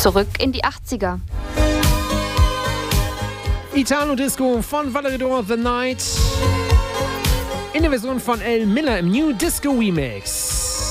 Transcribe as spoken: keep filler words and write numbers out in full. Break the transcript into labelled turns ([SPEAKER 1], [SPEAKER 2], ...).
[SPEAKER 1] Zurück in die achtziger.
[SPEAKER 2] Italo Disco von Valerie Dore, The Night. In der Version von El Miller im New Disco Remix.